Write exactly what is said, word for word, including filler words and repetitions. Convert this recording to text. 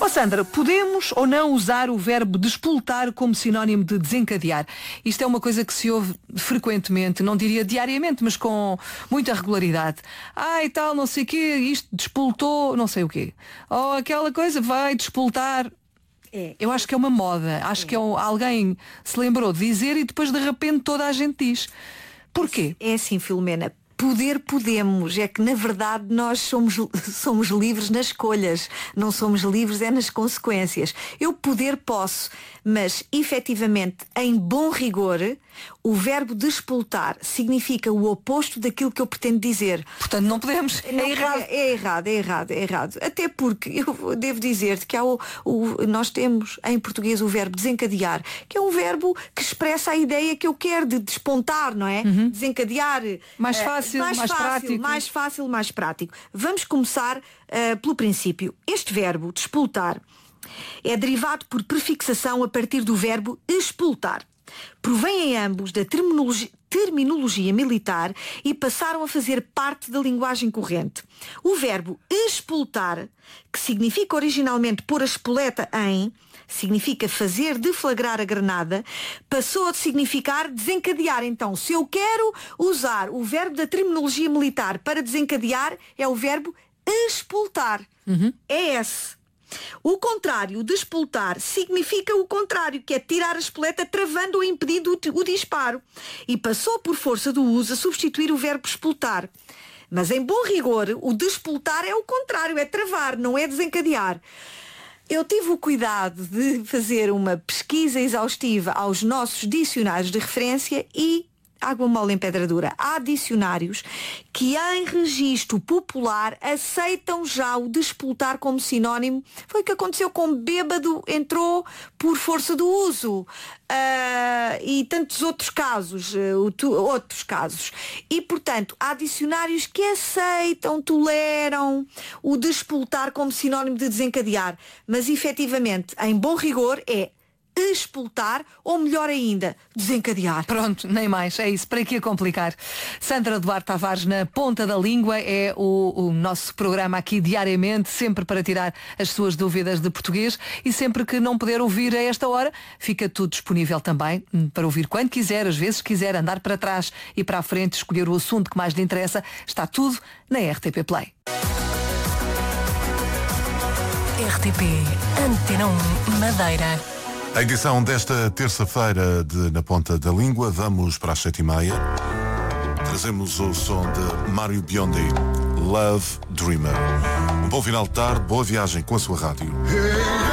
Sandra, podemos ou não usar o verbo despoltar como sinónimo de desencadear? Isto é uma coisa que se ouve frequentemente, não diria diariamente, mas com muita regularidade. Ah, e tal, não sei o quê, isto despoltou, não sei o quê. Ou aquela coisa vai despoltar. É. Eu acho que é uma moda. Acho é. que é um, alguém se lembrou de dizer e depois de repente toda a gente diz. Porquê? É assim, Filomena. Poder podemos, é que na verdade nós somos, somos livres nas escolhas, não somos livres é nas consequências. Eu poder posso, mas efetivamente, em bom rigor, o verbo despoltar significa o oposto daquilo que eu pretendo dizer. Portanto não podemos, não, é errado. É, é errado, é errado, é errado. Até porque eu devo dizer-te que há o, o, nós temos em português o verbo desencadear, que é um verbo que expressa a ideia que eu quero de despontar, não é? Uhum. Desencadear. Mais fácil. Mais, mais fácil, prático. mais fácil, mais prático. Vamos começar uh, pelo princípio. Este verbo, despoltar, é derivado por prefixação a partir do verbo expultar. Provém em ambos da terminologia, terminologia militar e passaram a fazer parte da linguagem corrente. O verbo expultar, que significa originalmente pôr a espoleta em, significa fazer deflagrar a granada, passou a significar desencadear. Então, se eu quero usar o verbo da terminologia militar para desencadear, é o verbo expultar. Uhum. É esse. O contrário de expultar significa o contrário, que é tirar a espoleta travando ou impedindo o disparo. E passou por força do uso a substituir o verbo expultar. Mas em bom rigor, o despoltar é o contrário, é travar, não é desencadear. Eu tive o cuidado de fazer uma pesquisa exaustiva aos nossos dicionários de referência e, água mole em pedra dura, há dicionários que em registro popular aceitam já o despoltar como sinónimo. Foi o que aconteceu com bêbado, entrou por força do uso. Uh, e tantos outros casos, uh, tu, outros casos. E, portanto, há dicionários que aceitam, toleram o despoltar como sinónimo de desencadear. Mas, efetivamente, em bom rigor, é expultar, ou melhor ainda, desencadear. Pronto, nem mais, é isso, para que a complicar. Sandra Duarte Tavares na Ponta da Língua é o, o nosso programa aqui diariamente, sempre para tirar as suas dúvidas de português, e sempre que não puder ouvir a esta hora, fica tudo disponível também para ouvir quando quiser, às vezes quiser andar para trás e para a frente, escolher o assunto que mais lhe interessa, está tudo na R T P Play. R T P Antena um Madeira. A edição desta terça-feira de Na Ponta da Língua, vamos para as sete e meia. Trazemos o som de Mário Biondi, Love Dreamer. Um bom final de tarde, boa viagem com a sua rádio.